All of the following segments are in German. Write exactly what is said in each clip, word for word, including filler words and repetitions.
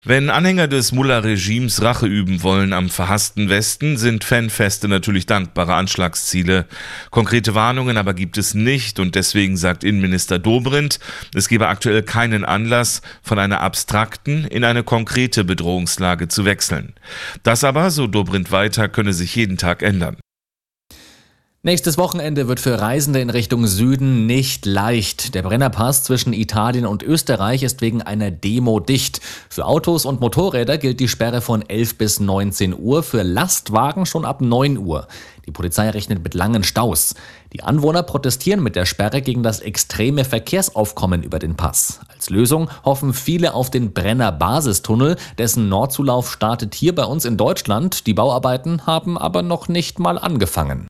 Wenn Anhänger des Mullah-Regimes Rache üben wollen am verhassten Westen, sind Fanfeste natürlich dankbare Anschlagsziele. Konkrete Warnungen aber gibt es nicht und deswegen sagt Innenminister Dobrindt, es gebe aktuell keinen Anlass, von einer abstrakten in eine konkrete Bedrohungslage zu wechseln. Das aber, so Dobrindt weiter, könne sich jeden Tag ändern. Nächstes Wochenende wird für Reisende in Richtung Süden nicht leicht. Der Brennerpass zwischen Italien und Österreich ist wegen einer Demo dicht. Für Autos und Motorräder gilt die Sperre von elf bis neunzehn Uhr, für Lastwagen schon ab neun Uhr. Die Polizei rechnet mit langen Staus. Die Anwohner protestieren mit der Sperre gegen das extreme Verkehrsaufkommen über den Pass. Als Lösung hoffen viele auf den Brenner-Basistunnel, dessen Nordzulauf startet hier bei uns in Deutschland. Die Bauarbeiten haben aber noch nicht mal angefangen.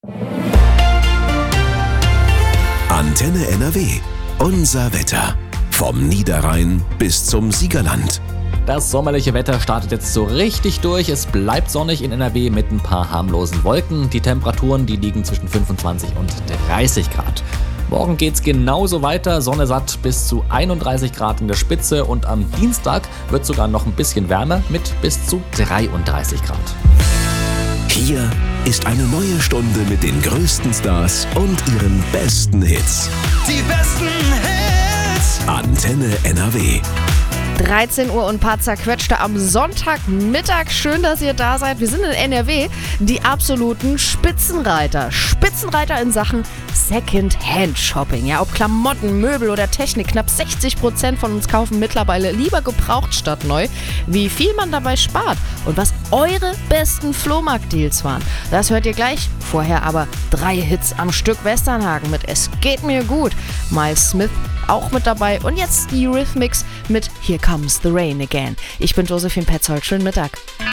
Antenne N R W. Unser Wetter. Vom Niederrhein bis zum Siegerland. Das sommerliche Wetter startet jetzt so richtig durch. Es bleibt sonnig in N R W mit ein paar harmlosen Wolken. Die Temperaturen, die liegen zwischen fünfundzwanzig und dreißig Grad. Morgen geht's genauso weiter. Sonne satt bis zu einunddreißig Grad in der Spitze. Und am Dienstag wird sogar noch ein bisschen wärmer mit bis zu dreiunddreißig Grad. Hier ist eine neue Stunde mit den größten Stars und ihren besten Hits. Die besten Hits. Antenne N R W. dreizehn Uhr und ein paar zerquetschte am Sonntagmittag. Schön, dass ihr da seid. Wir sind in N R W die absoluten Spitzenreiter. Spitzenreiter in Sachen Second-Hand-Shopping. Ja, ob Klamotten, Möbel oder Technik. Knapp sechzig Prozent von uns kaufen mittlerweile lieber gebraucht statt neu. Wie viel man dabei spart und was eure besten Flohmarkt-Deals waren, das hört ihr gleich. Vorher aber drei Hits am Stück Westernhagen mit Es geht mir gut. Miles Smith auch mit dabei und jetzt die Eurythmics mit Here Comes the Rain Again. Ich bin Josephine Petzold. Schönen Mittag.